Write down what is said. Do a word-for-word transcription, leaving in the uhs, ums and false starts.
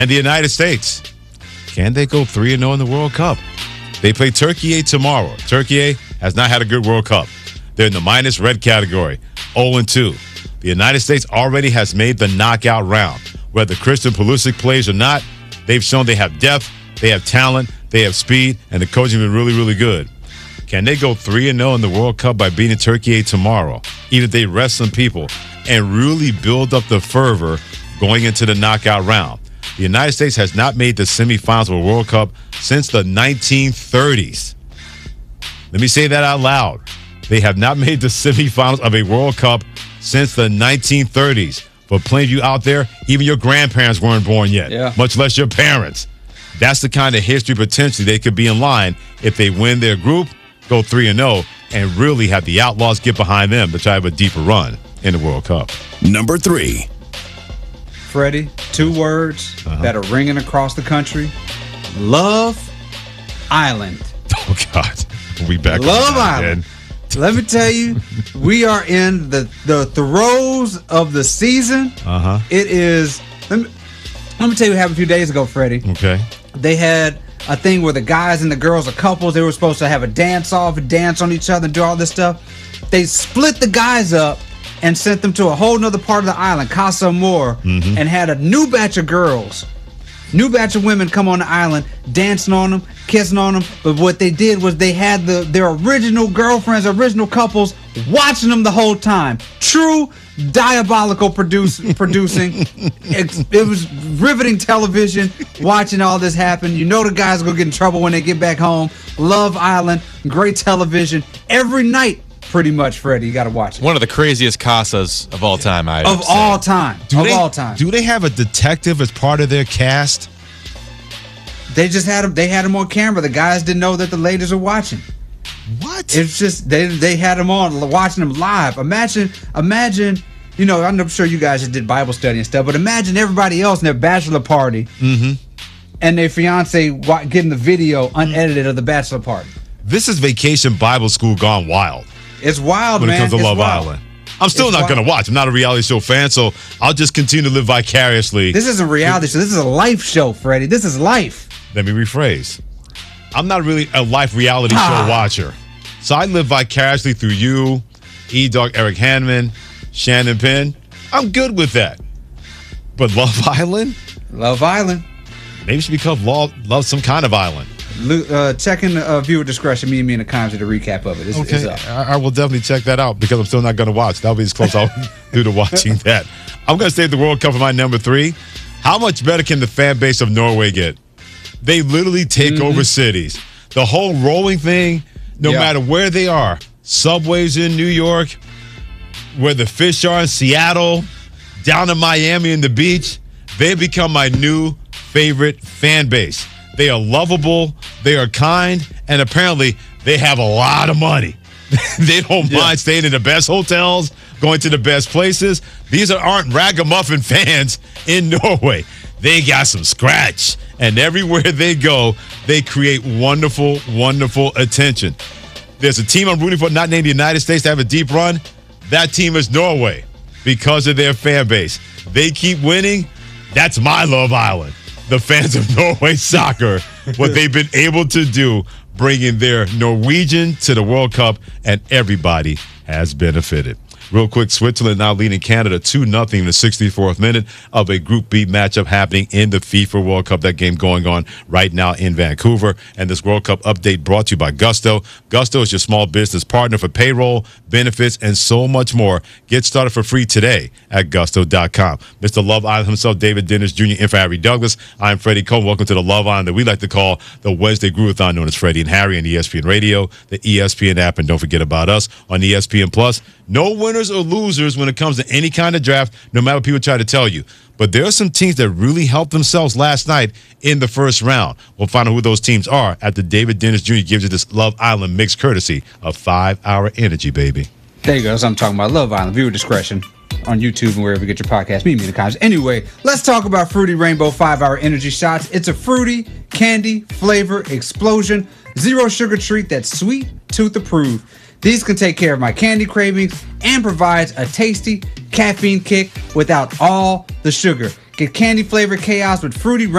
And the United States, can they go three and oh in the World Cup? They play Turkey A tomorrow. Turkey A has not had a good World Cup. They're in the minus red category, oh and two. The United States already has made the knockout round. Whether Christian Pulisic plays or not, they've shown they have depth, they have talent, they have speed, and the coaching has been really, really good. Can they go three and oh in the World Cup by beating Turkey A tomorrow, even if they rest some people, and really build up the fervor going into the knockout round? The United States has not made the semifinals of a World Cup since the nineteen thirties. Let me say that out loud. They have not made the semifinals of a World Cup since the nineteen thirties. For plenty of you out there, even your grandparents weren't born yet, yeah. much less your parents. That's the kind of history potentially they could be in line if they win their group, go three and oh, and really have the Outlaws get behind them to try to have a deeper run in the World Cup. Number three. Freddie, two words uh-huh. that are ringing across the country. Love Island. Oh, God. We back Love on Island. Again. Let me tell you, we are in the, the throes of the season. Uh-huh. It is, let me, let me tell you what happened a few days ago, Freddie. Okay. They had a thing where the guys and the girls are couples. They were supposed to have a dance off and dance on each other and do all this stuff. They split the guys up and sent them to a whole nother part of the island, Casa Amor, mm-hmm. and had a new batch of girls, new batch of women come on the island, dancing on them, kissing on them. But what they did was they had the their original girlfriends, original couples, watching them the whole time. True diabolical produce, producing. It, it was riveting television, watching all this happen. You know the guys are going to get in trouble when they get back home. Love Island, great television. Every night, pretty much, Freddie, you got to watch it. One of the craziest casas of all time, I Of all time. Do of they, all time. Do they have a detective as part of their cast? They just had him. They had him on camera. The guys didn't know that the ladies were watching. What? It's just they they had him on, watching them live. Imagine, imagine. You know, I'm sure you guys just did Bible study and stuff, but imagine everybody else in their bachelor party mm-hmm. and their fiance wa- getting the video unedited of the bachelor party. This is Vacation Bible School gone wild. It's wild, when man. it comes to it's Love wild. Island. I'm still It's not wild. going to watch. I'm not a reality show fan, so I'll just continue to live vicariously. This isn't a reality show. This is a life show, Freddie. This is life. Let me rephrase. I'm not really a life reality Ah. show watcher. So I live vicariously through you, E-Dog, Eric Hanman, Shannon Penn. I'm good with that. But Love Island? Love Island. Maybe it should be called Love, Love Some Kind of Island. Uh, checking uh, viewer discretion. Me and me in the comments the recap of it. It's, Okay, it's up. I, I will definitely check that out because I'm still not going to watch. That'll be as close I'll do to watching that. I'm going to save the World Cup for my number three. How much better can the fan base of Norway get? They literally take mm-hmm. over cities. The whole rolling thing, no yeah. matter where they are, subways in New York, where the fish are in Seattle, down in Miami and the beach, they become my new favorite fan base. They are lovable, they are kind, and apparently they have a lot of money. They don't yeah. mind staying in the best hotels, going to the best places. These are, aren't ragamuffin fans in Norway. They got some scratch, and everywhere they go, they create wonderful, wonderful attention. There's a team I'm rooting for, not named the United States, to have a deep run. That team is Norway because of their fan base. They keep winning. That's my Love Island. The fans of Norway soccer, what they've been able to do, bringing their Norwegian to the World Cup, and everybody has benefited. Real quick, Switzerland now leading Canada two nothing in the sixty-fourth minute of a Group B matchup happening in the FIFA World Cup. That game going on right now in Vancouver. And this World Cup update brought to you by Gusto. Gusto is your small business partner for payroll, benefits, and so much more. Get started for free today at gusto dot com. Mister Love Island himself, David Dennis Junior in for Harry Douglas. I'm Freddie Cole. Welcome to the Love Island that we like to call the Wednesday Groovathon, known as Freddie and Harry on E S P N Radio, the E S P N app, and don't forget about us on E S P N Plus. No winners or losers when it comes to any kind of draft, no matter what people try to tell you. But there are some teams that really helped themselves last night in the first round. We'll find out who those teams are after David Dennis Junior gives you this Love Island mix courtesy of five hour Energy, baby. There you go. That's what I'm talking about. Love Island. Viewer discretion on YouTube and wherever you get your podcast. Meet me in the comments. Anyway, let's talk about Fruity Rainbow five hour Energy Shots. It's a fruity, candy, flavor, explosion, zero sugar treat that's sweet, tooth approved. These can take care of my candy cravings and provides a tasty caffeine kick without all the sugar. Get candy flavored chaos with fruity